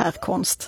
är konst.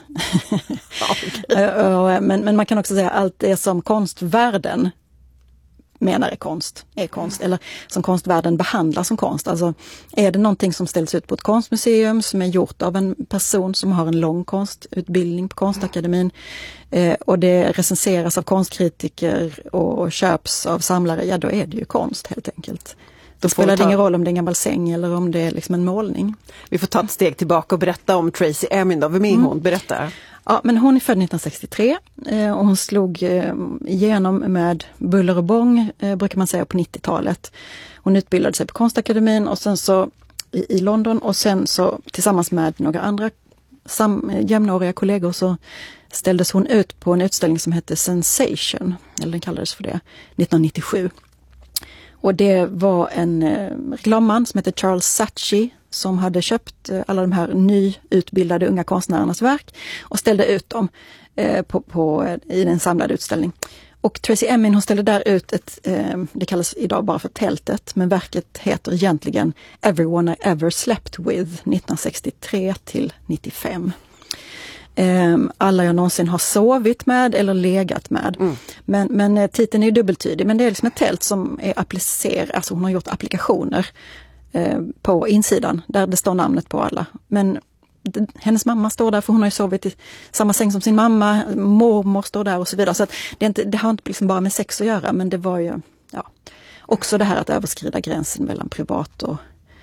Men man kan också säga allt det som konstvärlden menar är konst, eller som konstvärlden behandlar som konst. Alltså är det någonting som ställs ut på ett konstmuseum som är gjort av en person som har en lång konstutbildning på Konstakademin och det recenseras av konstkritiker och köps av samlare, ja då är det ju konst helt enkelt. Då spelar det ingen roll om det är en gammal säng eller om det är liksom en målning. Vi får ta ett steg tillbaka och berätta om Tracey Emin då. Vem är hon? Berätta. Ja, men hon är född 1963 och hon slog igenom med buller och bång, brukar man säga, på 90-talet. Hon utbildade sig på Konstakademin och sen så i London och sen så tillsammans med några andra jämnåriga kollegor så ställdes hon ut på en utställning som hette Sensation, eller den kallades för det, 1997. Och det var en reklamman som hette Charles Saatchi som hade köpt alla de här nyutbildade unga konstnärernas verk och ställde ut dem i en samlad utställning. Och Tracey Emin, hon ställde där ut det kallas idag bara för tältet, men verket heter egentligen Everyone I Ever Slept With 1963 till 95. Alla jag någonsin har sovit med eller legat med. Men titeln är ju dubbeltydig, men det är liksom ett tält som är applicerat, alltså hon har gjort applikationer på insidan där det står namnet på alla. Men hennes mamma står där för hon har ju sovit i samma säng som sin mamma, mormor står där och så vidare. Så att det har inte liksom bara med sex att göra, men det var ju också det här att överskrida gränsen mellan privat och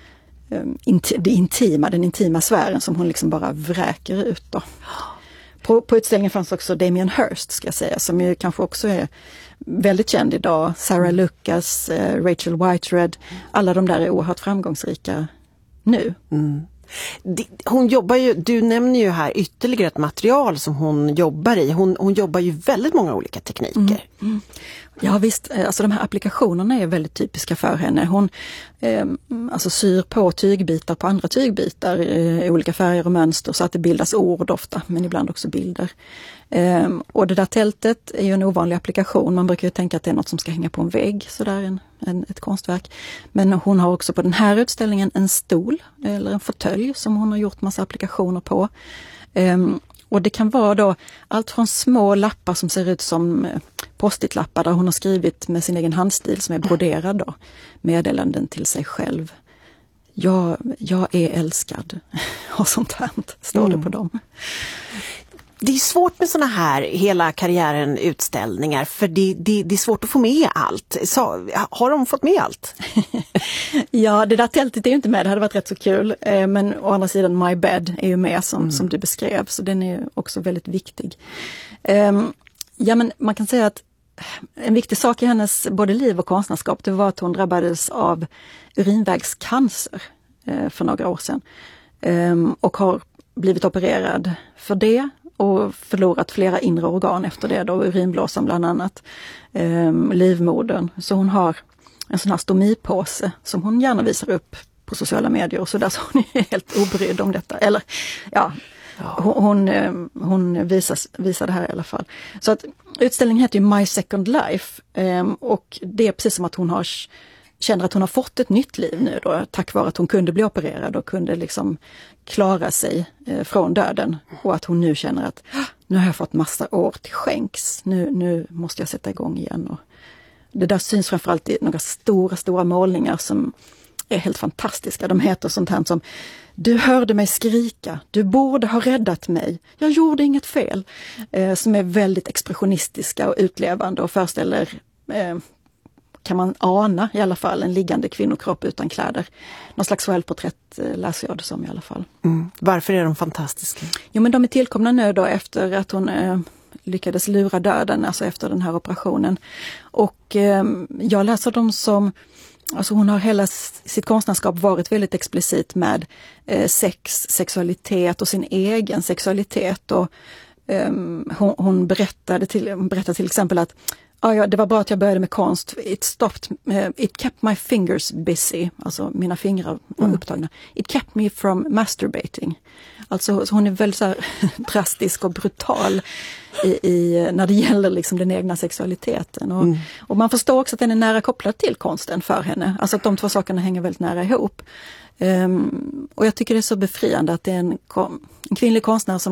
den intima sfären som hon liksom bara vräker ut då. På utställningen fanns också Damien Hirst, ska jag säga, som ju kanske också är väldigt känd idag. Sarah Lucas, Rachel Whitehead, alla de där är oerhört framgångsrika nu. Hon jobbar ju, du nämner ju här ytterligare ett material som hon jobbar i. Hon jobbar ju väldigt många olika tekniker. Ja visst, alltså de här applikationerna är väldigt typiska för henne. Hon alltså syr på tygbitar på andra tygbitar i olika färger och mönster så att det bildas ord ofta, men ibland också bilder. Och det där tältet är ju en ovanlig applikation. Man brukar ju tänka att det är något som ska hänga på en vägg, sådär ett konstverk. Men hon har också på den här utställningen en stol eller en fåtölj som hon har gjort massa applikationer på. Och det kan vara då allt från små lappar som ser ut som post-it-lappar där hon har skrivit med sin egen handstil som är broderad då, meddelanden till sig själv. Jag är älskad och sånt här står det på dem. Det är svårt med såna här hela karriären utställningar för det är svårt att få med allt. Så, har de fått med allt? Ja, det där tältet är ju inte med, det hade varit rätt så kul. Men å andra sidan My Bed är ju med som du beskrev, så den är också väldigt viktig. Ja, men man kan säga att en viktig sak i hennes både liv och konstnärskap, det var att hon drabbades av urinvägscancer för några år sedan. Och har blivit opererad för det och förlorat flera inre organ efter det då, urinblåsan bland annat, livmodern. Så hon har en sån här stomipåse som hon gärna visar upp på sociala medier och så där, så hon är helt obrydd om detta. Eller ja. Hon visar det här i alla fall. Så att utställningen heter ju My Second Life och det är precis som att hon känner att hon har fått ett nytt liv nu då, tack vare att hon kunde bli opererad och kunde liksom klara sig från döden, och att hon nu känner att nu har jag fått massa år till skänks, nu måste jag sätta igång igen. Och det där syns framförallt i några stora målningar som är helt fantastiska. De heter sånt här som: du hörde mig skrika, du borde ha räddat mig, jag gjorde inget fel. Som är väldigt expressionistiska och utlevande och föreställer, kan man ana i alla fall, en liggande kvinnokropp utan kläder. Någon slags självporträtt läser jag det som i alla fall. Varför är de fantastiska? Jo, men de är tillkomna nu då efter att hon lyckades lura döden, alltså efter den här operationen. Och jag läser dem som, alltså hon har hela sitt konstnärskap varit väldigt explicit med sexualitet och sin egen sexualitet. Och hon berättade till exempel att det var bra att jag började med konst. It kept my fingers busy. Alltså mina fingrar var upptagna. It kept me from masturbating. Alltså hon är väldigt så här drastisk och brutal när det gäller liksom den egna sexualiteten. Och man förstår också att den är nära kopplad till konsten för henne. Alltså att de två sakerna hänger väldigt nära ihop. Och jag tycker det är så befriande att det är en kvinnlig konstnär som